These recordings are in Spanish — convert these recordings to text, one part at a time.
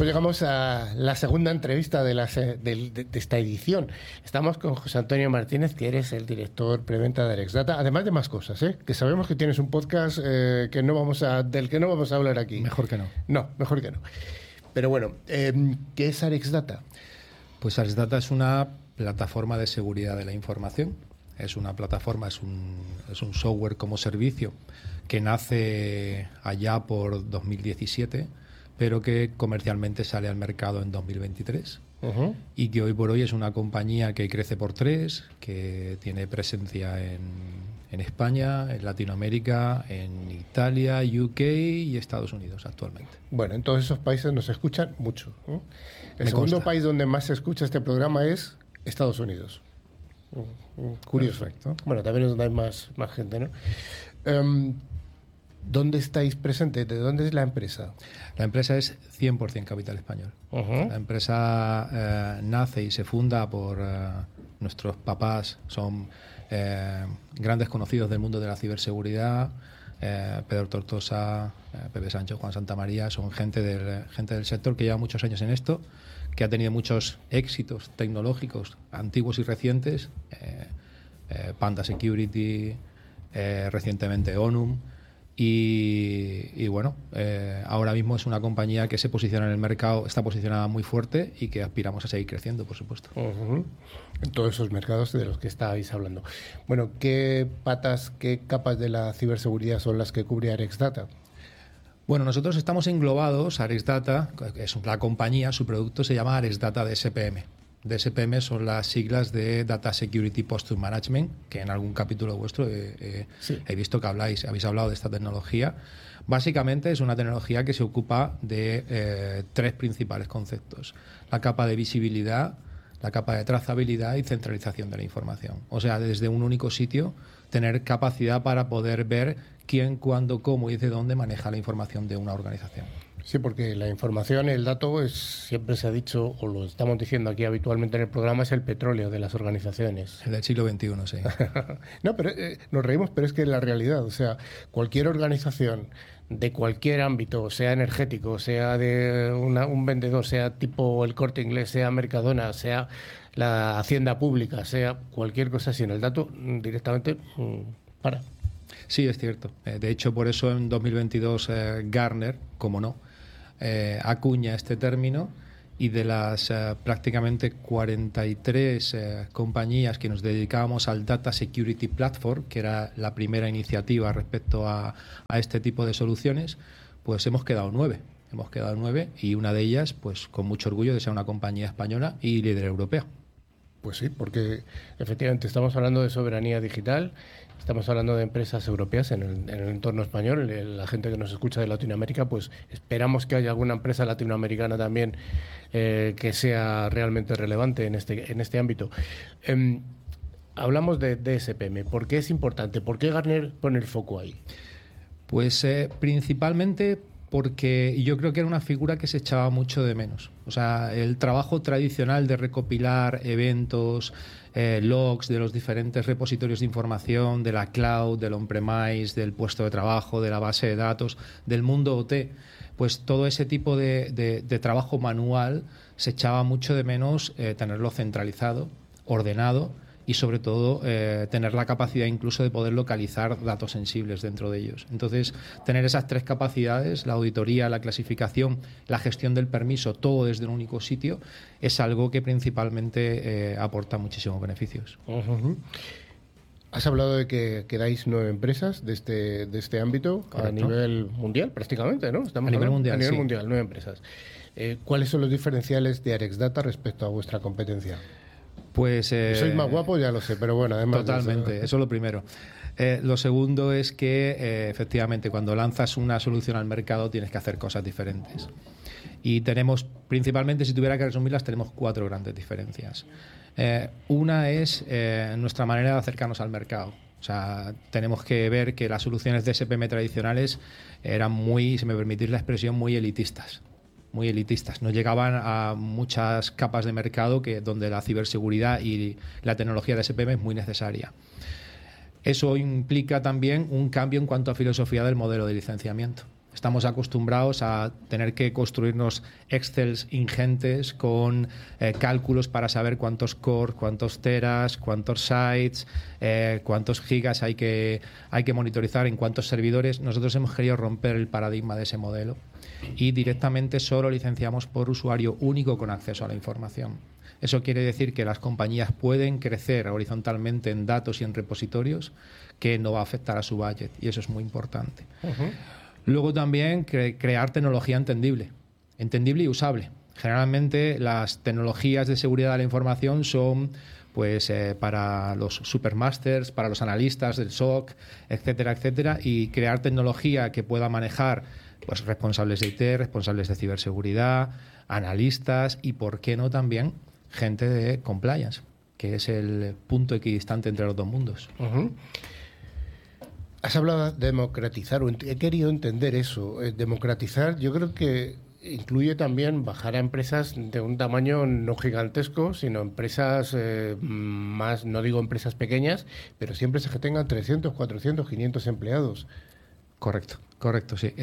Pues llegamos a la segunda entrevista de esta edición. Estamos con José Antonio Martínez, que eres el director preventa de ArexData, además de más cosas, que sabemos que tienes un podcast del que no vamos a hablar aquí. Mejor que no. No, mejor que no. Pero bueno, ¿qué es ArexData? Pues ArexData es una plataforma de seguridad de la información. Es una plataforma, es un software como servicio que nace allá por 2017, pero que comercialmente sale al mercado en 2023. Y que hoy por hoy es una compañía que crece por 3, que tiene presencia en España, en Latinoamérica, en Italia, UK y Estados Unidos actualmente. Bueno, en todos esos países nos escuchan mucho. El segundo país donde más se escucha este programa es Estados Unidos. Curioso. Perfecto. Bueno, también es donde hay más gente, ¿no? ¿Dónde estáis presentes? ¿De dónde es la empresa? La empresa es 100% capital español. La empresa nace y se funda por nuestros papás, son grandes conocidos del mundo de la ciberseguridad. Pedro Tortosa, Pepe Sancho, Juan Santamaría, son gente del sector que lleva muchos años en esto, que ha tenido muchos éxitos tecnológicos antiguos y recientes, Panda Security, recientemente Onum, y bueno, ahora mismo es una compañía que se posiciona en el mercado, está posicionada muy fuerte y que aspiramos a seguir creciendo, por supuesto. En todos esos mercados de los que estáis hablando. Bueno, ¿qué capas de la ciberseguridad son las que cubre ArexData? Bueno, nosotros estamos englobados, ArexData, que es la compañía, su producto se llama ArexData DSPM. DSPM son las siglas de Data Security Posture Management, que en algún capítulo vuestro he visto que habéis hablado de esta tecnología. Básicamente es una tecnología que se ocupa de 3 principales conceptos: la capa de visibilidad, la capa de trazabilidad y centralización de la información. O sea, desde un único sitio, tener capacidad para poder ver quién, cuándo, cómo y desde dónde maneja la información de una organización. Sí, porque la información, el dato, siempre se ha dicho, o lo estamos diciendo aquí habitualmente en el programa, es el petróleo de las organizaciones. El del siglo XXI, sí. No, pero nos reímos, pero es que es la realidad. O sea, cualquier organización de cualquier ámbito, sea energético, sea de un vendedor, sea tipo el Corte Inglés, sea Mercadona, sea la Hacienda Pública, sea cualquier cosa, sin el dato directamente para. Sí, es cierto. De hecho, por eso en 2022 Gartner, como no, acuña este término, y de las prácticamente 43 compañías que nos dedicábamos al Data Security Platform, que era la primera iniciativa respecto a este tipo de soluciones, pues hemos quedado 9. Hemos quedado 9 y una de ellas, pues con mucho orgullo de ser una compañía española y líder europea. Pues sí, porque efectivamente estamos hablando de soberanía digital, estamos hablando de empresas europeas en el entorno español. La gente que nos escucha de Latinoamérica, pues esperamos que haya alguna empresa latinoamericana también que sea realmente relevante en este ámbito. Hablamos de DSPM. ¿Por qué es importante? ¿Por qué Gartner pone el foco ahí? Pues principalmente porque yo creo que era una figura que se echaba mucho de menos. O sea, el trabajo tradicional de recopilar eventos, logs de los diferentes repositorios de información, de la cloud, del on-premise, del puesto de trabajo, de la base de datos, del mundo OT, pues todo ese tipo de trabajo manual se echaba mucho de menos tenerlo centralizado, ordenado, y sobre todo tener la capacidad incluso de poder localizar datos sensibles dentro de ellos. Entonces, tener esas 3 capacidades, la auditoría, la clasificación, la gestión del permiso, todo desde un único sitio, es algo que principalmente aporta muchísimos beneficios. Has hablado de que quedáis 9 empresas de este ámbito. Correcto. A nivel mundial, prácticamente, ¿no? A nivel mundial, a nivel sí. mundial, 9 empresas. ¿Cuáles son los diferenciales de ArexData respecto a vuestra competencia? Pues sois más guapos, ya lo sé, pero bueno, además totalmente, eso es lo primero. Lo segundo es que efectivamente cuando lanzas una solución al mercado tienes que hacer cosas diferentes. Y tenemos, principalmente, si tuviera que resumirlas, tenemos 4 grandes diferencias. Una es nuestra manera de acercarnos al mercado. O sea, tenemos que ver que las soluciones de SPM tradicionales eran muy, si me permitís la expresión, muy elitistas. No llegaban a muchas capas de mercado donde la ciberseguridad y la tecnología de SPM es muy necesaria. Eso implica también un cambio en cuanto a filosofía del modelo de licenciamiento. Estamos acostumbrados a tener que construirnos Excels ingentes con cálculos para saber cuántos cores, cuántos teras, cuántos sites, cuántos gigas hay que monitorizar en cuántos servidores. Nosotros hemos querido romper el paradigma de ese modelo y directamente solo licenciamos por usuario único con acceso a la información. Eso quiere decir que las compañías pueden crecer horizontalmente en datos y en repositorios, que no va a afectar a su budget, y eso es muy importante. Luego también crear tecnología entendible y usable. Generalmente las tecnologías de seguridad de la información son para los supermasters, para los analistas del SOC, etcétera, etcétera, y crear tecnología que pueda manejar responsables de IT, responsables de ciberseguridad, analistas y, ¿por qué no, también gente de compliance, que es el punto equidistante entre los dos mundos? Has hablado de democratizar, he querido entender eso. Democratizar, yo creo que incluye también bajar a empresas de un tamaño no gigantesco, sino empresas más, no digo empresas pequeñas, pero sí empresas que tengan 300, 400, 500 empleados. Correcto, sí.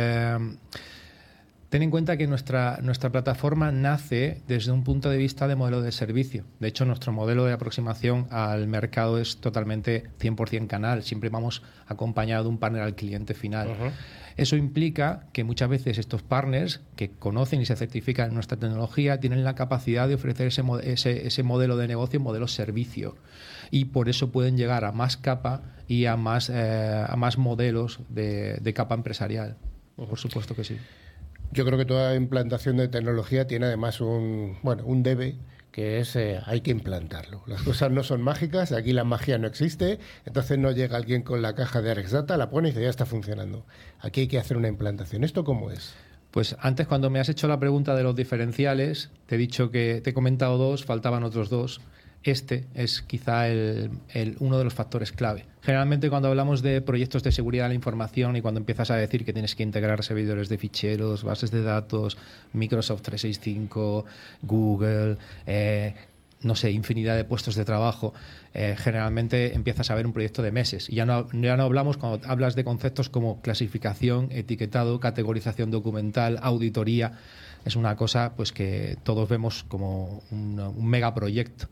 Ten en cuenta que nuestra plataforma nace desde un punto de vista de modelo de servicio. De hecho, nuestro modelo de aproximación al mercado es totalmente 100% canal. Siempre vamos acompañado de un partner al cliente final. Eso implica que muchas veces estos partners que conocen y se certifican en nuestra tecnología tienen la capacidad de ofrecer ese modelo de negocio, modelo servicio. Y por eso pueden llegar a más capa y a más modelos de capa empresarial. Por supuesto que sí. Yo creo que toda implantación de tecnología tiene además un debe, que es hay que implantarlo. Las cosas no son mágicas, aquí la magia no existe, entonces no llega alguien con la caja de ArexData, la pone y dice, ya está funcionando. Aquí hay que hacer una implantación. ¿Esto cómo es? Pues antes, cuando me has hecho la pregunta de los diferenciales, te he dicho que te he comentado 2, faltaban otros 2. Este es quizá uno de los factores clave. Generalmente, cuando hablamos de proyectos de seguridad de la información y cuando empiezas a decir que tienes que integrar servidores de ficheros, bases de datos, Microsoft 365, Google, infinidad de puestos de trabajo, generalmente empiezas a ver un proyecto de meses. Y ya no hablamos cuando hablas de conceptos como clasificación, etiquetado, categorización documental, auditoría. Es una cosa que todos vemos como un megaproyecto.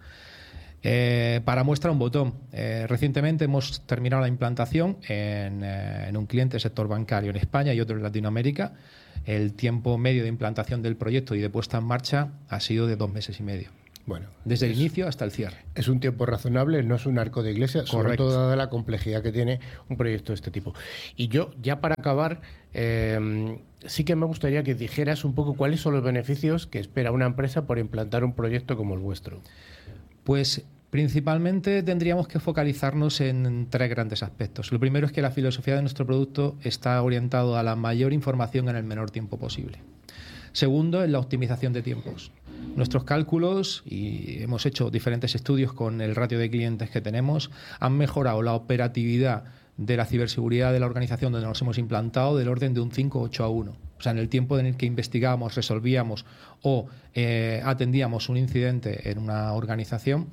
Para muestra un botón. Recientemente hemos terminado la implantación en un cliente del sector bancario en España y otro en Latinoamérica. El tiempo medio de implantación del proyecto y de puesta en marcha ha sido de 2 meses y medio. Bueno, desde el inicio hasta el cierre. Es un tiempo razonable, no es un arco de iglesia, Correcto. Sobre todo dada la complejidad que tiene un proyecto de este tipo. Y yo, ya para acabar, sí que me gustaría que dijeras un poco cuáles son los beneficios que espera una empresa por implantar un proyecto como el vuestro. Pues principalmente tendríamos que focalizarnos en 3 grandes aspectos. Lo primero es que la filosofía de nuestro producto está orientado a la mayor información en el menor tiempo posible. Segundo, en la optimización de tiempos. Nuestros cálculos, y hemos hecho diferentes estudios con el ratio de clientes que tenemos, han mejorado la operatividad de la ciberseguridad de la organización donde nos hemos implantado del orden de un 5-8-1. O sea, en el tiempo en el que investigábamos, resolvíamos o atendíamos un incidente en una organización,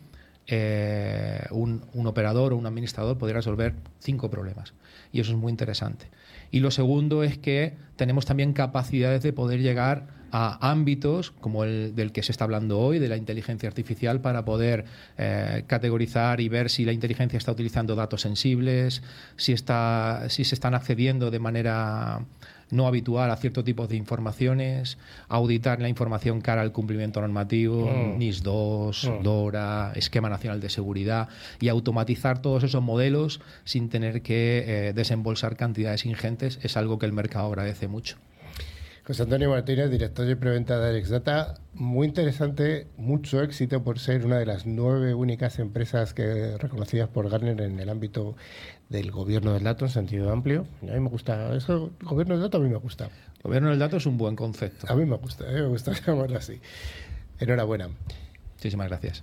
un operador o un administrador podría resolver 5 problemas. Y eso es muy interesante. Y lo segundo es que tenemos también capacidades de poder llegar a ámbitos como el del que se está hablando hoy, de la inteligencia artificial, para poder categorizar y ver si la inteligencia está utilizando datos sensibles, si se están accediendo de manera no habitual a ciertos tipos de informaciones, auditar la información cara al cumplimiento normativo, NIS 2, DORA, Esquema Nacional de Seguridad, y automatizar todos esos modelos sin tener que desembolsar cantidades ingentes es algo que el mercado agradece mucho. José Antonio Martínez, director de preventa de ArexData, muy interesante, mucho éxito por ser una de las 9 únicas empresas reconocidas por Gartner en el ámbito del gobierno del dato en sentido amplio. A mí me gusta, eso, el gobierno del dato a mí me gusta. El gobierno del dato es un buen concepto. A mí me gusta llamarlo así. Enhorabuena. Muchísimas gracias.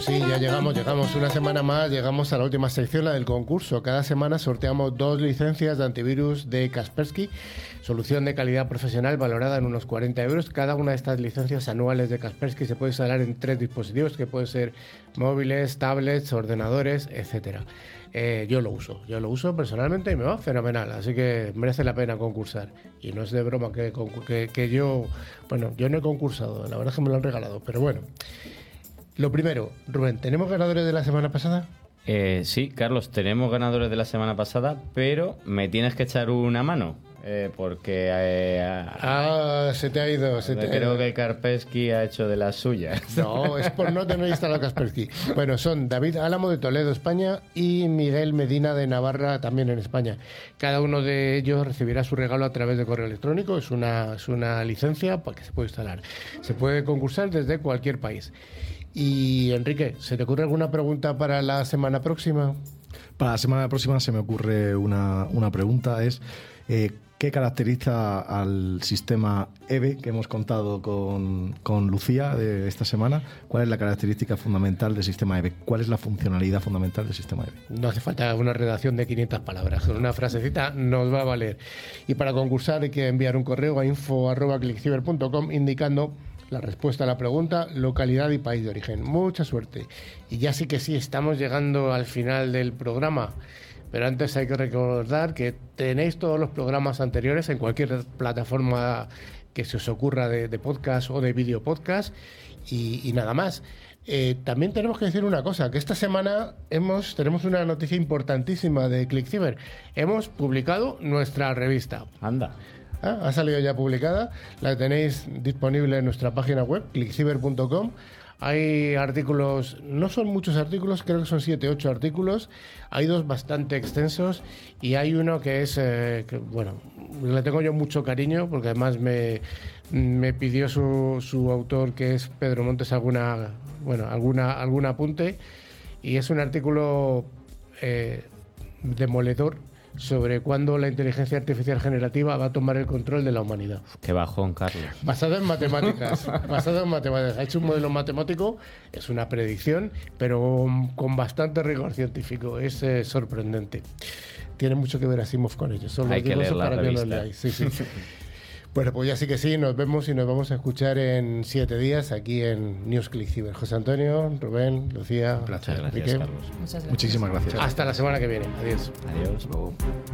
Pues sí, ya llegamos una semana más, llegamos a la última sección, la del concurso. Cada semana sorteamos 2 licencias de antivirus de Kaspersky, solución de calidad profesional valorada en unos 40 euros. Cada una de estas licencias anuales de Kaspersky se puede instalar en 3 dispositivos, que pueden ser móviles, tablets, ordenadores, etcétera. Yo lo uso personalmente y me va fenomenal, así que merece la pena concursar. Y no es de broma que yo, bueno, yo no he concursado, la verdad es que me lo han regalado, pero bueno. Lo primero, Rubén, ¿tenemos ganadores de la semana pasada? Sí, Carlos, tenemos ganadores de la semana pasada, pero me tienes que echar una mano, porque... se te ha ido. Creo que Kaspersky ha hecho de las suyas. No, es por no tener instalado Kaspersky. Bueno, son David Álamo de Toledo, España, y Miguel Medina de Navarra, también en España. Cada uno de ellos recibirá su regalo a través de correo electrónico. Es una licencia para que se pueda instalar. Se puede concursar desde cualquier país. Y Enrique, ¿se te ocurre alguna pregunta para la semana próxima? Para la semana próxima se me ocurre una pregunta, es ¿qué caracteriza al sistema EVE que hemos contado con Lucía de esta semana? ¿Cuál es la característica fundamental del sistema EVE? ¿Cuál es la funcionalidad fundamental del sistema EVE? No hace falta una redacción de 500 palabras, con una frasecita nos va a valer. Y para concursar hay que enviar un correo a info@clickciber.com indicando la respuesta a la pregunta, localidad y país de origen. Mucha suerte. Y ya sí que sí, estamos llegando al final del programa. Pero antes hay que recordar que tenéis todos los programas anteriores en cualquier plataforma que se os ocurra de podcast o de video podcast. Y nada más. También tenemos que decir una cosa, que esta semana tenemos una noticia importantísima de ClickCiber. Hemos publicado nuestra revista. Anda. Ha salido ya publicada, la tenéis disponible en nuestra página web, clickciber.com. Hay artículos, no son muchos artículos, creo que son 7 o 8 artículos. Hay 2 bastante extensos y hay uno que es, bueno, le tengo yo mucho cariño porque además me pidió su autor, que es Pedro Montes, algún apunte. Y es un artículo demoledor sobre cuándo la inteligencia artificial generativa va a tomar el control de la humanidad. Qué bajón, Carlos. Basado en matemáticas. Ha hecho un modelo matemático, es una predicción, pero con bastante rigor científico. Es sorprendente. Tiene mucho que ver Asimov con ello. Solo hay que leer la para revista. Que lo leáis. Sí. Bueno, pues ya sí que sí, nos vemos y nos vamos a escuchar en 7 días aquí en News ClickCiber. José Antonio, Rubén, Lucía. Un placer. Gracias, Carlos. Muchas gracias. Muchísimas gracias. Hasta la semana que viene. Adiós. Adiós. Luego.